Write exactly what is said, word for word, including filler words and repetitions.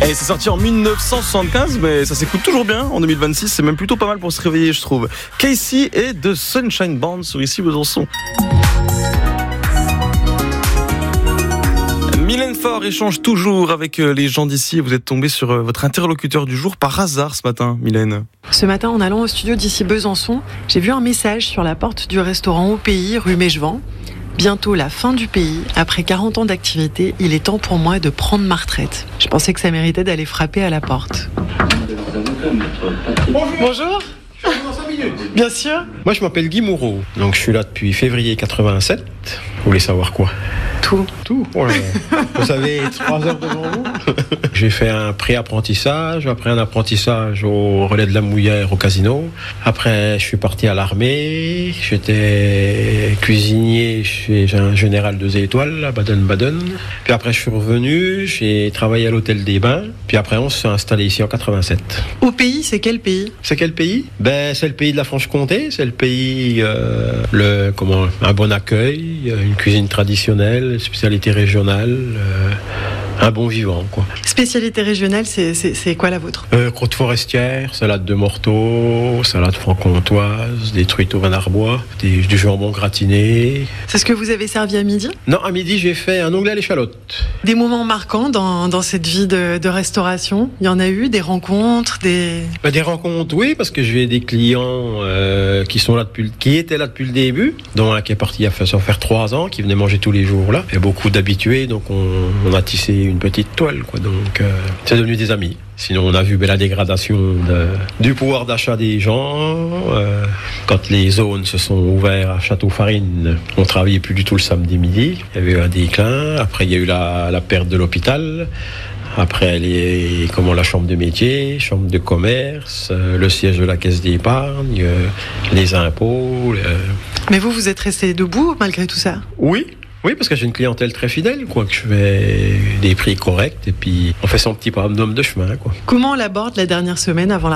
Allez, c'est sorti en dix-neuf cent soixante-quinze, mais ça s'écoute toujours bien en deux mille vingt-six. C'est même plutôt pas mal pour se réveiller, je trouve. Casey et The Sunshine Band sur Ici Besançon. Mylène Faure échange toujours avec les gens d'ici. Vous êtes tombé sur votre interlocuteur du jour par hasard ce matin, Mylène. Ce matin, en allant au studio d'Ici Besançon, j'ai vu un message sur la porte du restaurant Au Pays, rue Mégevant. Bientôt la fin du pays. Après quarante ans d'activité, il est temps pour moi de prendre ma retraite. Je pensais que ça méritait d'aller frapper à la porte. Bonjour. Bonjour. Je suis dans cinq minutes. Bien sûr. Moi, je m'appelle Guy Moureau. Donc, je suis là depuis février quatre-vingt-sept. Vous voulez savoir quoi ? Tout. Tout. Oh là là. Vous avez trois heures devant vous. J'ai fait un pré-apprentissage, après un apprentissage au relais de la Mouillère au casino. Après, je suis parti à l'armée. J'étais cuisinier chez un général deux étoiles à Baden-Baden. Puis après, je suis revenu. J'ai travaillé à l'hôtel des Bains. Puis après, on s'est installé ici en quatre-vingt-sept. Au Pays, c'est quel pays ? C'est quel pays ? Ben, c'est le pays de la Franche-Comté. C'est le pays, euh, le comment, un bon accueil, une cuisine traditionnelle, spécialité régionale, euh, un bon vivant, quoi. Spécialité régionale, c'est, c'est, c'est quoi la vôtre ? euh, Croûte forestière, salade de morteau, salade franc-comtoise, des truites au vin d'Arbois, des, du jambon gratiné. C'est ce que vous avez servi à midi ? Non, à midi, j'ai fait un onglet à l'échalote. Des moments marquants dans, dans cette vie de, de restauration ? Il y en a eu, des rencontres, des... Ben, des rencontres, oui, parce que j'ai des clients euh, qui sont là depuis, qui étaient là depuis le début, dont un qui est parti il y a ça va faire trois ans, qui venait manger tous les jours là. Il y a beaucoup d'habitués, donc on, on a tissé une petite toile, quoi. Donc euh, c'est devenu des amis. Sinon, on a vu ben, la dégradation de, du pouvoir d'achat des gens. Euh, quand les zones se sont ouvertes à Château-Farine, on ne travaillait plus du tout le samedi midi. Il y avait eu un déclin. Après, il y a eu la, la perte de l'hôpital. Après, les, comment, la chambre de métier, chambre de commerce, euh, le siège de la caisse d'épargne, euh, les impôts. Euh... Mais vous, vous êtes resté debout malgré tout ça ? Oui. Oui, parce que j'ai une clientèle très fidèle, quoi, que je fais des prix corrects et puis on fait son petit bonhomme de chemin, quoi. Comment on l'aborde la dernière semaine avant la